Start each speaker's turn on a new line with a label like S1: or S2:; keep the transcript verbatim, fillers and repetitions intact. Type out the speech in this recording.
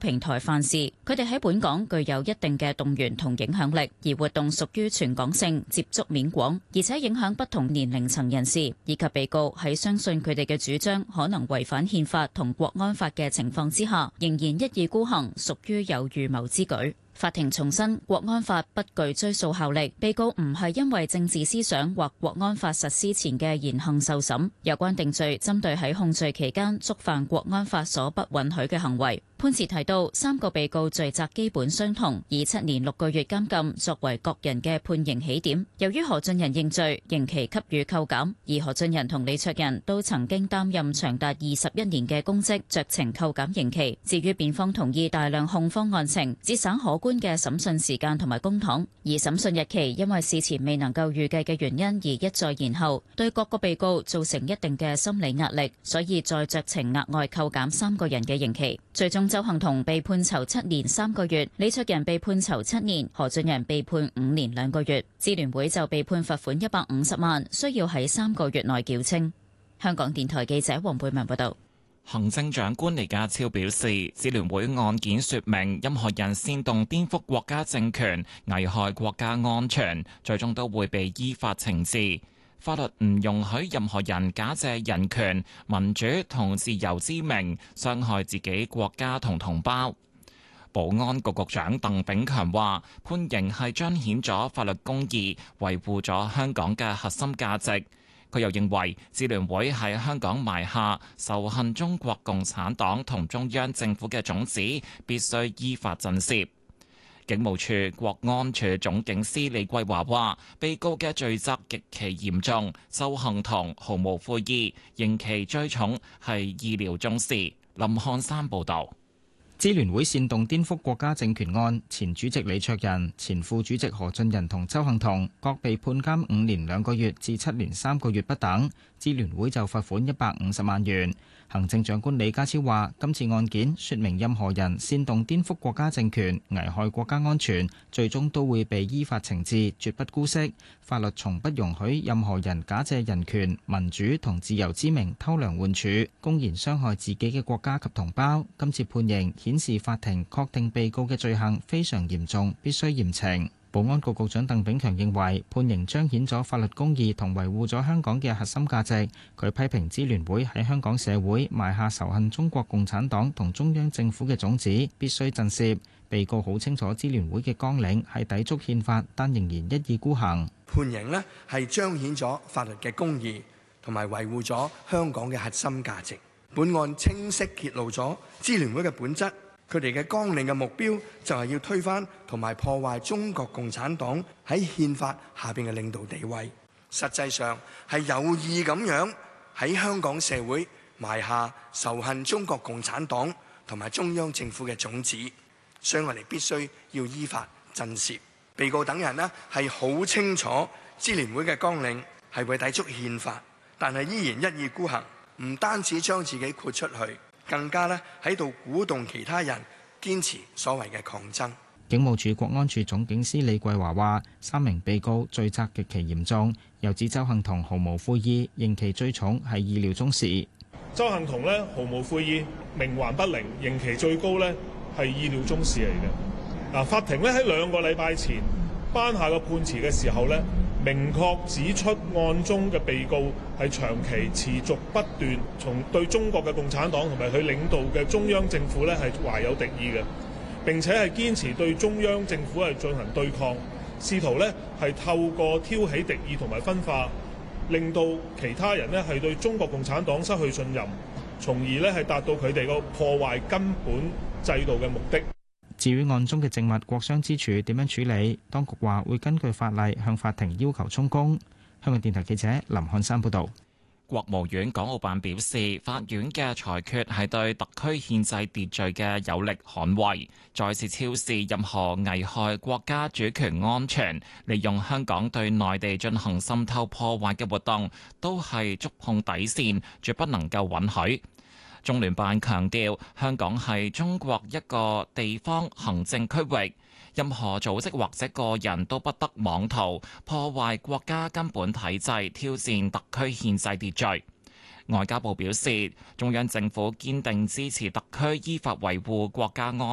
S1: 平台犯事，佢哋喺本港具有一定嘅動員同影響力，而活動屬於全港性、接觸面廣，而且影響不同年齡層人士，以及被告喺相信佢哋嘅主張可能違反憲法同國安法嘅情況之下，仍然一意孤行，屬於有預謀之舉。法庭重申，國安法不具追訴效力，被告唔係因為政治思想或國安法實施前嘅言行受審，有關定罪針對喺控罪期間觸犯國安法所不允許嘅行為。判詞提到，三個被告罪責基本相同，以七年六個月監禁作為各人嘅判刑起點。由於何俊仁認罪，刑期給予扣減，而何俊仁同李卓人都曾經擔任長達二十一年嘅公職，酌情扣減刑期。至於辯方同意大量控方案情，節省可觀嘅審訊時間同埋公帑，而審訊日期因為事前未能夠預計嘅原因而一再延後，對各個被告造成一定嘅心理壓力，所以再酌情額外扣減三個人嘅刑期。最終鄒幸彤被判囚七年三個月，李卓人被判囚七年，何俊仁被判五年兩個月。支聯會就被判罰款一百五十萬，需要喺三個月內繳清。香港電台記者黃貝文報道。
S2: 行政長官李家超表示，支聯會案件說明，任何人煽動顛覆國家政權、危害國家安全，最終都會被依法懲治。法律唔容許任何人假借人權、民主同自由之名，傷害自己國家同同胞。保安局局長鄧炳強話，判刑係彰顯咗法律公義，維護咗香港嘅核心價值。佢又認為，支聯會喺香港埋下仇恨中國共產黨同中央政府嘅種子，必須依法震懾。警務處國安處總警司李桂華話，被告嘅罪責極其嚴重，鄒幸彤毫無悔意，刑期最重係意料中事。林漢山報導。
S3: 支聯會煽動顛覆國家政權案，前主席李卓人、前副主席何俊仁同鄒幸彤各被判監五年兩個月至七年三個月不等。支聯會就罰款一百五十萬元。行政長官李家超話，今次案件說明任何人煽動顛覆國家政權、危害國家安全，最終都會被依法懲治，絕不姑息。法律從不容許任何人假借人權、民主同自由之名偷梁換柱，公然傷害自己嘅國家及同胞。今次判刑顯示法庭確定被告嘅罪行非常嚴重，必須嚴懲。保安局局長鄧炳強認為判刑彰顯咗法律公義同維護咗香港嘅核心價值。佢批評支聯會喺香港社會埋下仇恨中國共產黨同中央政府嘅種子，必須震懾。被告好清楚支聯會嘅綱領係抵觸憲法，但仍然一意孤行。
S4: 判刑呢係彰顯咗法律嘅公義同埋維護咗香港嘅核心價值。本案清晰揭露咗支聯會嘅本質。佢哋嘅綱領嘅目標就係要推翻同埋破壞中國共產黨喺憲法下邊嘅領導地位，實際上係有意咁樣喺香港社會埋下仇恨中國共產黨同埋中央政府嘅種子，所以我哋必須要依法震懾。被告等人呢係好清楚支聯會嘅綱領係會抵觸憲法，但係依然一意孤行，唔單止將自己豁出去，更加咧喺度鼓動其他人堅持所謂嘅抗爭。
S3: 警務處國安處總警司李桂華話，三名被告罪責極其嚴重，又指鄒幸彤毫無悔意，刑期最重係意料中事。
S5: 鄒幸彤咧毫無悔意，冥頑不靈，刑期最高咧係意料中事嚟嘅。嗱，法庭咧喺兩個禮拜前頒下個判詞嘅時候咧，明確指出案中嘅被告係長期持續不斷從對中國嘅共產黨同埋佢領導嘅中央政府咧係懷有敵意嘅，並且係堅持對中央政府係進行對抗，試圖咧係透過挑起敵意同埋分化，令到其他人咧係對中國共產黨失去信任，從而咧係達到佢哋個破壞根本制度嘅目的。
S3: 至於案中嘅證物國殤之柱點樣處理，當局話會根據法例向法庭要求充公。香港電台記者林漢山報導。
S2: 國務院港澳辦表示，法院嘅裁決係對特區憲制秩序嘅有力捍衛，再次昭示任何危害國家主權安全、利用香港對內地進行滲透破壞嘅活動，都係觸碰底線，絕不能夠允許。中聯辦強調，香港係中國一個地方行政區域，任何組織或者個人都不得妄圖破壞國家根本體制，挑戰特區憲制秩序。外交部表示，中央政府堅定支持特區依法維護國家安